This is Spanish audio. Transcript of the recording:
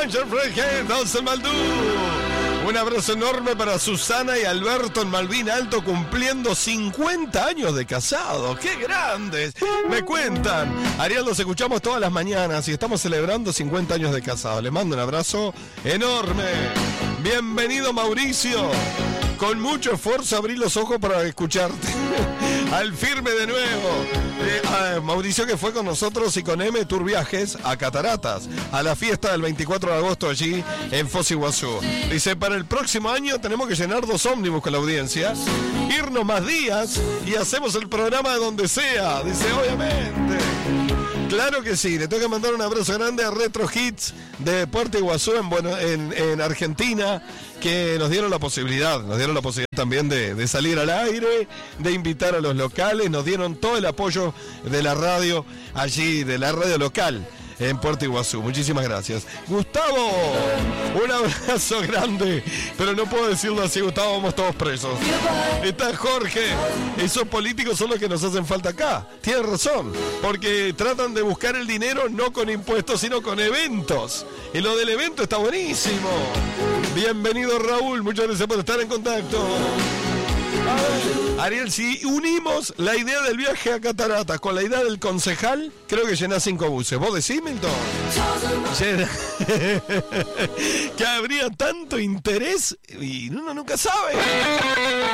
Ángel Fredhead, Nelson Maldú. Un abrazo enorme para Susana y Alberto en Malvin Alto, cumpliendo 50 años de casado. ¡Qué grandes! Me cuentan. Ariel, los escuchamos todas las mañanas y estamos celebrando 50 años de casado. Les mando un abrazo enorme. Bienvenido, Mauricio. Con mucho esfuerzo abrí los ojos para escucharte. Al firme de nuevo. Mauricio, que fue con nosotros y con M Tour Viajes a Cataratas, a la fiesta del 24 de agosto allí en Foz do Iguazú. Dice, para el próximo año tenemos que llenar 2 ómnibus con la audiencia, irnos más días y hacemos el programa de donde sea. Dice, obviamente. Claro que sí, le tengo que mandar un abrazo grande a Retro Hits de Puerto Iguazú en Argentina, que nos dieron la posibilidad también de salir al aire, de invitar a los locales, nos dieron todo el apoyo de la radio allí, de la radio local en Puerto Iguazú. Muchísimas gracias. Gustavo, un abrazo grande, pero no puedo decirlo así, Gustavo, vamos todos presos. Está Jorge, esos políticos son los que nos hacen falta acá. Tiene razón, porque tratan de buscar el dinero no con impuestos, sino con eventos. Y lo del evento está buenísimo. Bienvenido, Raúl, muchas gracias por estar en contacto. Ariel, si unimos la idea del viaje a Cataratas con la idea del concejal, creo que llenás 5 buses. ¿Vos decís, Milton? Que habría tanto interés y uno nunca sabe.